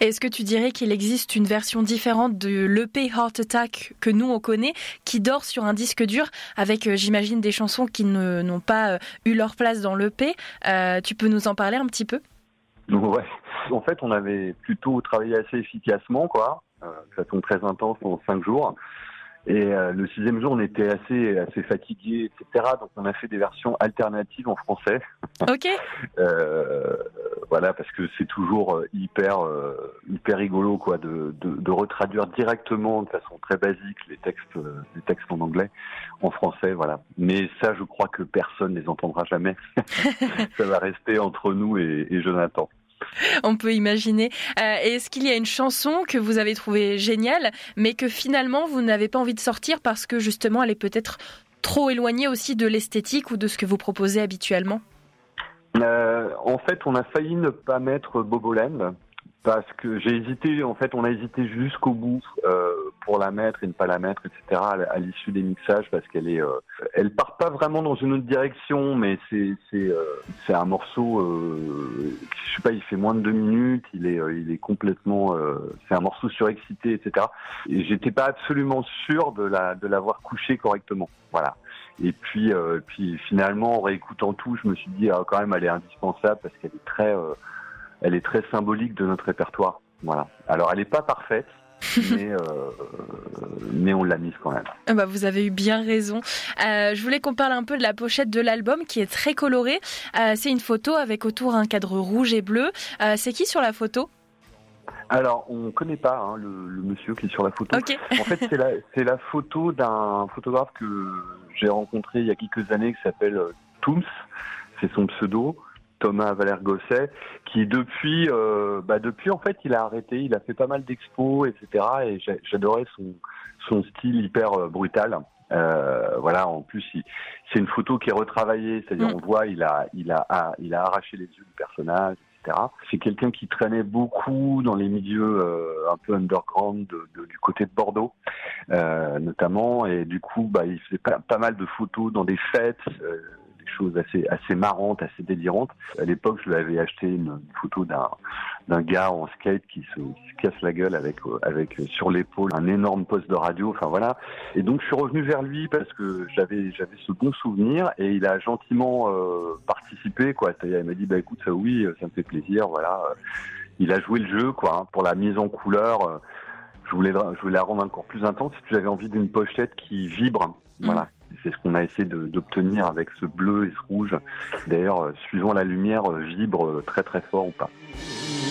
Est-ce que tu dirais qu'il existe une version différente de l'EP Heart Attack que nous on connaît, qui dort sur un disque dur avec, j'imagine, des chansons qui n'ont pas eu leur place dans l'EP. Tu peux nous en parler un petit peu ? Ouais. En fait, on avait plutôt travaillé assez efficacement, quoi, de façon très intense en 5 jours. Et le 6e jour, on était assez fatigués, etc. Donc, on a fait des versions alternatives en français. Ok. Voilà, parce que c'est toujours hyper rigolo, quoi, de retraduire directement, de façon très basique, les textes en anglais, en français, voilà. Mais ça, je crois que personne ne les entendra jamais. Ça va rester entre nous et Jonathan. On peut imaginer. Est-ce qu'il y a une chanson que vous avez trouvée géniale, mais que finalement vous n'avez pas envie de sortir parce que justement elle est peut-être trop éloignée aussi de l'esthétique ou de ce que vous proposez habituellement ? En fait, on a failli ne pas mettre Boboland parce que j'ai hésité. En fait, on a hésité jusqu'au bout pour la mettre et ne pas la mettre, etc. À l'issue des mixages, parce elle part pas vraiment dans une autre direction, mais c'est un morceau. Je sais pas, il fait moins de 2 minutes. Il est complètement. C'est un morceau surexcité, etc. Et j'étais pas absolument sûr de l'avoir couché correctement. Voilà. Et puis finalement, en réécoutant tout, je me suis dit quand même, elle est indispensable parce qu'elle est très symbolique de notre répertoire. Voilà. Alors, elle n'est pas parfaite, mais on l'a mise quand même. Vous avez eu bien raison. Je voulais qu'on parle un peu de la pochette de l'album qui est très colorée. C'est une photo avec autour un cadre rouge et bleu. C'est qui sur la photo ? Alors, on ne connaît pas le monsieur qui est sur la photo. Okay. En fait, c'est la photo d'un photographe que j'ai rencontré il y a quelques années qui s'appelle Tooms. C'est son pseudo. Thomas Valère-Gosset, qui depuis en fait il a arrêté, il a fait pas mal d'expos, etc. Et j'adorais son style hyper brutal. Voilà, en plus c'est une photo qui est retravaillée, c'est-à-dire on voit il a arraché les yeux du personnage, etc. C'est quelqu'un qui traînait beaucoup dans les milieux un peu underground du côté de Bordeaux, notamment, et du coup il faisait pas mal de photos dans des fêtes. Choses assez marrantes, assez délirantes. À l'époque, je lui avais acheté une photo d'un gars en skate qui se casse la gueule avec sur l'épaule un énorme poste de radio. Enfin voilà. Et donc je suis revenu vers lui parce que j'avais ce bon souvenir et il a gentiment participé, quoi. C'est-à-dire, il m'a dit écoute, oui, ça me fait plaisir. Voilà. Il a joué le jeu, quoi, pour la mise en couleur. Je voulais la rendre encore plus intense. J'avais envie d'une pochette qui vibre. Voilà. C'est ce qu'on a essayé d'obtenir avec ce bleu et ce rouge. D'ailleurs, suivant la lumière, vibre très très fort ou pas.